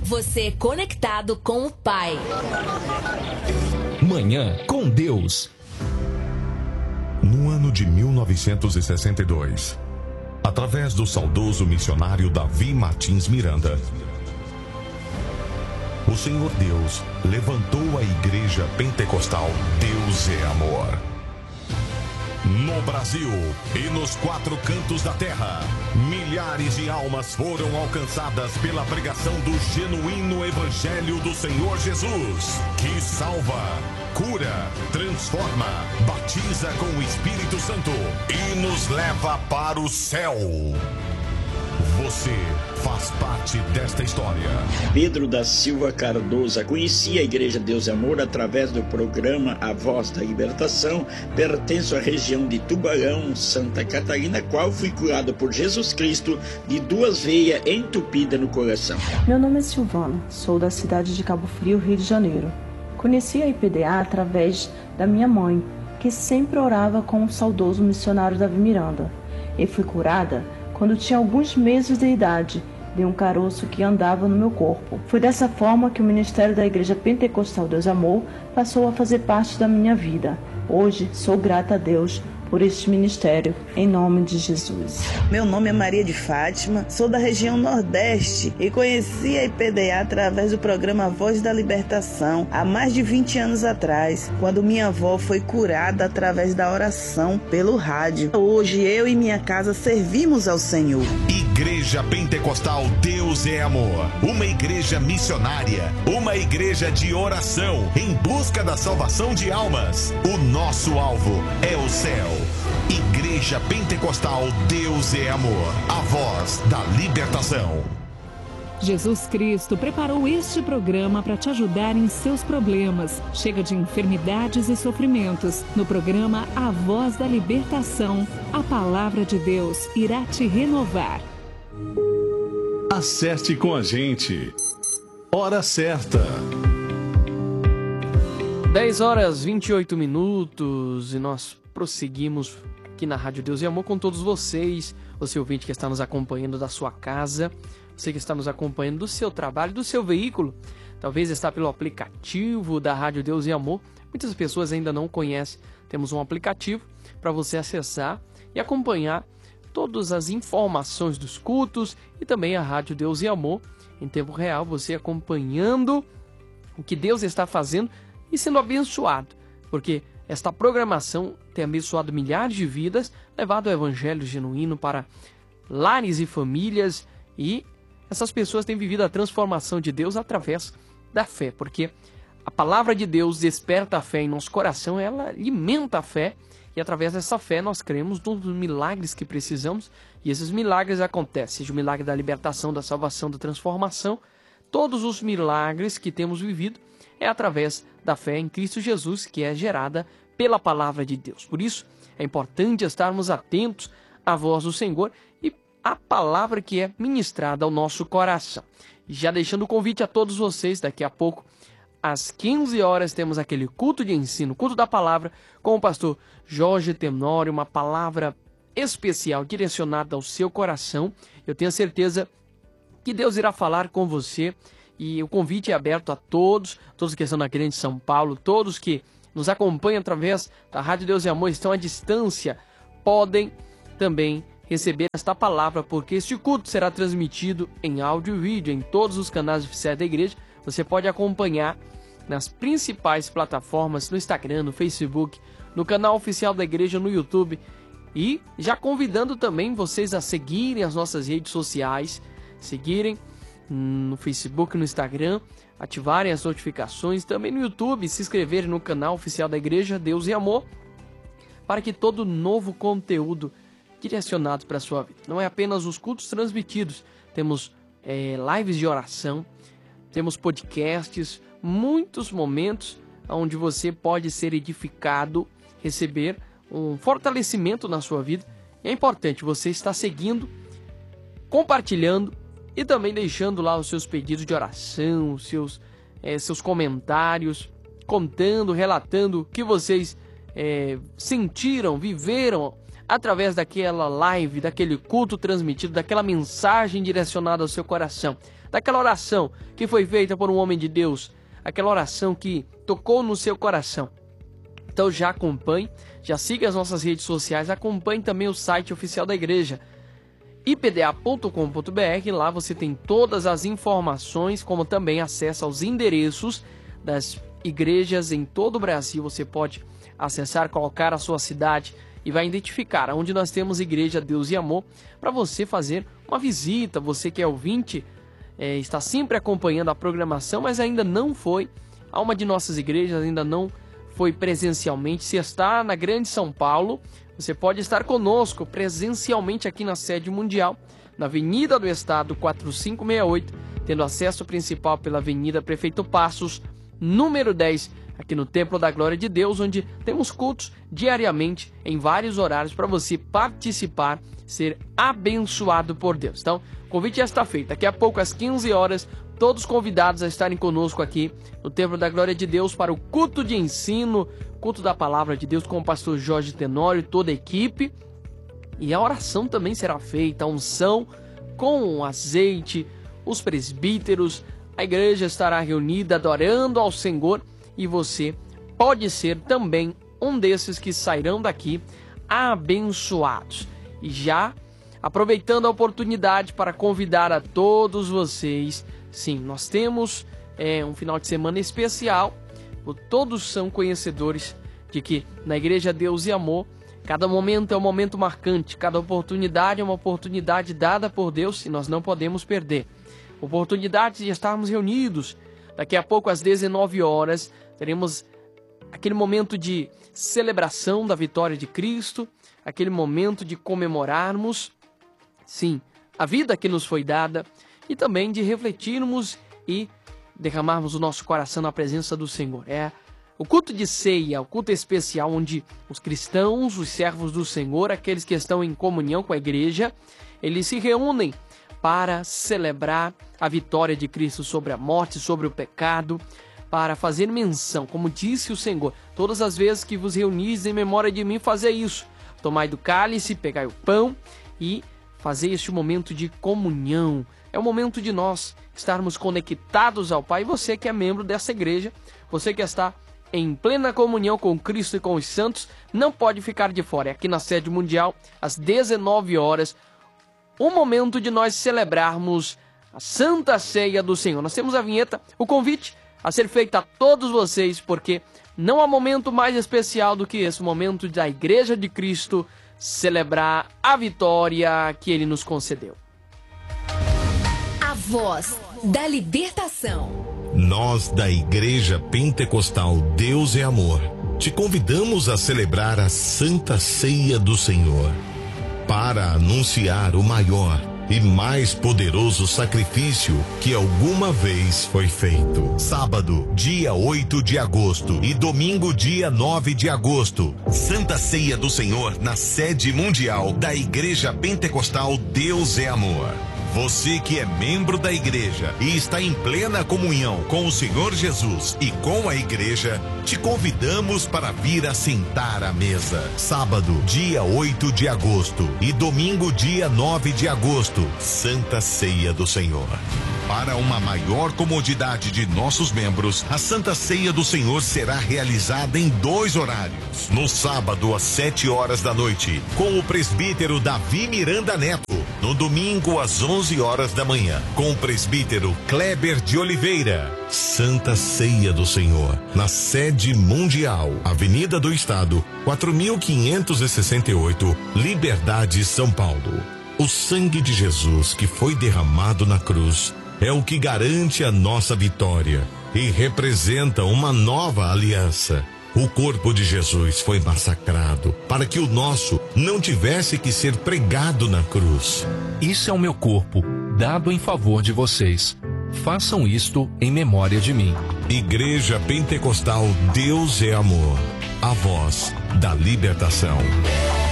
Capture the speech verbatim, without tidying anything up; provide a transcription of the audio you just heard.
Você conectado com o Pai. Manhã com Deus. No ano de mil novecentos e sessenta e dois, através do saudoso missionário Davi Martins Miranda, o Senhor Deus levantou a Igreja Pentecostal Deus é Amor. No Brasil e nos quatro cantos da terra, milhares de almas foram alcançadas pela pregação do genuíno Evangelho do Senhor Jesus, que salva, cura, transforma, batiza com o Espírito Santo e nos leva para o céu. Você faz parte desta história. Pedro da Silva Cardoso conhecia a Igreja Deus e Amor através do programa A Voz da Libertação. Pertenço à região de Tubarão, Santa Catarina, qual fui curado por Jesus Cristo de duas veias entupidas no coração. Meu nome é Silvana, sou da cidade de Cabo Frio, Rio de Janeiro. Conheci a I P D A através da minha mãe, que sempre orava com o saudoso missionário Davi Miranda. E fui curada quando tinha alguns meses de idade, de um caroço que andava no meu corpo. Foi dessa forma que o ministério da Igreja Pentecostal Deus Amor passou a fazer parte da minha vida. Hoje sou grata a Deus por este ministério, em nome de Jesus. Meu nome é Maria de Fátima, sou da região Nordeste e conheci a I P D A através do programa Voz da Libertação, há mais de vinte anos atrás, quando minha avó foi curada através da oração pelo rádio. Hoje eu e minha casa servimos ao Senhor. Igreja Pentecostal Deus é Amor, uma igreja missionária, uma igreja de oração em busca da salvação de almas. O nosso alvo é o céu. Igreja Pentecostal Deus é Amor, a voz da libertação. Jesus Cristo preparou este programa para te ajudar em seus problemas. Chega de enfermidades e sofrimentos. No programa A Voz da Libertação, a palavra de Deus irá te renovar. Acerte com a gente. Hora certa. dez horas e vinte e oito minutos e nós prosseguimos aqui na Rádio Deus e Amor com todos vocês, você ouvinte que está nos acompanhando da sua casa, você que está nos acompanhando do seu trabalho, do seu veículo, talvez está pelo aplicativo da Rádio Deus e Amor. Muitas pessoas ainda não conhecem. Temos um aplicativo para você acessar e acompanhar todas as informações dos cultos e também a Rádio Deus e Amor em tempo real, você acompanhando o que Deus está fazendo e sendo abençoado, porque esta programação tem abençoado milhares de vidas, levado o evangelho genuíno para lares e famílias, e essas pessoas têm vivido a transformação de Deus através da fé, porque a palavra de Deus desperta a fé em nosso coração, ela alimenta a fé, e através dessa fé nós cremos nos milagres que precisamos, e esses milagres acontecem, seja o milagre da libertação, da salvação, da transformação. Todos os milagres que temos vivido é através da fé em Cristo Jesus, que é gerada pela palavra de Deus. Por isso, é importante estarmos atentos à voz do Senhor e à palavra que é ministrada ao nosso coração. Já deixando o convite a todos vocês, daqui a pouco, às quinze horas, temos aquele culto de ensino, culto da palavra, com o pastor Jorge Tenório, uma palavra especial direcionada ao seu coração. Eu tenho certeza que Deus irá falar com você, e o convite é aberto a todos, todos que estão na Grande São Paulo, todos que nos acompanham através da Rádio Deus e Amor, estão à distância, podem também receber esta palavra, porque este culto será transmitido em áudio e vídeo em todos os canais oficiais da igreja. Você pode acompanhar nas principais plataformas, no Instagram, no Facebook, no canal oficial da igreja, no YouTube, e já convidando também vocês a seguirem as nossas redes sociais, seguirem no Facebook, no Instagram, ativarem as notificações, também no YouTube, se inscreverem no canal oficial da Igreja Deus e Amor, para que todo novo conteúdo direcionado para a sua vida, não é apenas os cultos transmitidos, temos é, lives de oração, temos podcasts, muitos momentos onde você pode ser edificado, receber um fortalecimento na sua vida. E é importante você estar seguindo, compartilhando e também deixando lá os seus pedidos de oração, os seus, é, seus comentários, contando, relatando o que vocês é, sentiram, viveram através daquela live, daquele culto transmitido, daquela mensagem direcionada ao seu coração, daquela oração que foi feita por um homem de Deus, aquela oração que tocou no seu coração. Então já acompanhe, já siga as nossas redes sociais, acompanhe também o site oficial da igreja, i p d a ponto com ponto b r. Lá você tem todas as informações, como também acesso aos endereços das igrejas em todo o Brasil. Você pode acessar, colocar a sua cidade e vai identificar onde nós temos Igreja Deus e Amor, para você fazer uma visita. Você que é ouvinte, é, está sempre acompanhando a programação, mas ainda não foi a uma de nossas igrejas, ainda não foi presencialmente. Se está na Grande São Paulo, você pode estar conosco presencialmente aqui na sede mundial, na Avenida do Estado quatrocentos e sessenta e oito, tendo acesso principal pela Avenida Prefeito Passos, número dez, aqui no Templo da Glória de Deus, onde temos cultos diariamente em vários horários para você participar, ser abençoado por Deus. Então, o convite já está feito. Daqui a pouco, às quinze horas, todos convidados a estarem conosco aqui no Templo da Glória de Deus para o culto de ensino, culto da Palavra de Deus com o pastor Jorge Tenório e toda a equipe. E a oração também será feita, a unção com azeite, os presbíteros, a igreja estará reunida adorando ao Senhor e você pode ser também um desses que sairão daqui abençoados. E já aproveitando a oportunidade para convidar a todos vocês, sim, nós temos é, um final de semana especial. Todos são conhecedores de que na Igreja Deus e Amor, cada momento é um momento marcante, cada oportunidade é uma oportunidade dada por Deus e nós não podemos perder. Oportunidade de estarmos reunidos. Daqui a pouco, às dezenove horas, teremos aquele momento de celebração da vitória de Cristo, aquele momento de comemorarmos, sim, a vida que nos foi dada e também de refletirmos e derramarmos o nosso coração na presença do Senhor. É o culto de ceia, o culto especial onde os cristãos, os servos do Senhor, aqueles que estão em comunhão com a igreja, eles se reúnem para celebrar a vitória de Cristo sobre a morte, sobre o pecado, para fazer menção, como disse o Senhor, todas as vezes que vos reunis em memória de mim, fazer isso. Tomai do cálice, pegai o pão e fazer este momento de comunhão. É o momento de nós estarmos conectados ao Pai. Você que é membro dessa igreja, você que está em plena comunhão com Cristo e com os santos, não pode ficar de fora. É aqui na sede mundial, às dezenove horas, um momento de nós celebrarmos a Santa Ceia do Senhor. Nós temos a vinheta, o convite a ser feito a todos vocês, porque não há momento mais especial do que esse momento da Igreja de Cristo celebrar a vitória que Ele nos concedeu. A voz da libertação. Nós da Igreja Pentecostal Deus é Amor te convidamos a celebrar a Santa Ceia do Senhor para anunciar o maior e mais poderoso sacrifício que alguma vez foi feito. Sábado, dia oito de agosto e domingo, dia nove de agosto. Santa Ceia do Senhor na sede mundial da Igreja Pentecostal Deus é Amor. Você que é membro da igreja e está em plena comunhão com o Senhor Jesus e com a igreja, te convidamos para vir assentar à mesa. Sábado, dia oito de agosto e domingo, dia nove de agosto, Santa Ceia do Senhor. Para uma maior comodidade de nossos membros, a Santa Ceia do Senhor será realizada em dois horários. No sábado, às sete horas da noite, com o presbítero Davi Miranda Neto. No domingo, às onze horas da manhã, com o presbítero Kleber de Oliveira. Santa Ceia do Senhor, na sede mundial, Avenida do Estado, quatro mil quinhentos e sessenta e oito, Liberdade, São Paulo. O sangue de Jesus que foi derramado na cruz é o que garante a nossa vitória e representa uma nova aliança. O corpo de Jesus foi massacrado para que o nosso não tivesse que ser pregado na cruz. Isso é o meu corpo, dado em favor de vocês. Façam isto em memória de mim. Igreja Pentecostal Deus é Amor, a voz da libertação.